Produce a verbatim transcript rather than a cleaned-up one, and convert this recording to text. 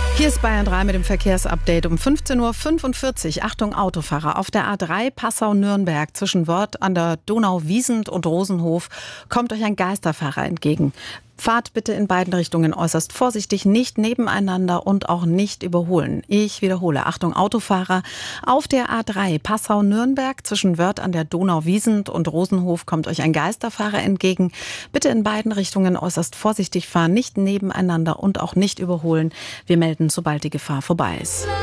Hier ist Bayern drei mit dem Verkehrsupdate um fünfzehn Uhr fünfundvierzig. Achtung Autofahrer, auf der A drei Passau-Nürnberg zwischen Wörth an der Donau-Wiesent und Rosenhof kommt euch ein Geisterfahrer entgegen. Fahrt bitte in beiden Richtungen äußerst vorsichtig, nicht nebeneinander und auch nicht überholen. Ich wiederhole, Achtung Autofahrer, auf der A drei Passau-Nürnberg zwischen Wörth an der Donau-Wiesent und Rosenhof kommt euch ein Geisterfahrer entgegen. Bitte in beiden Richtungen äußerst vorsichtig fahren, nicht nebeneinander und auch nicht überholen. Wir melden, sobald die Gefahr vorbei ist.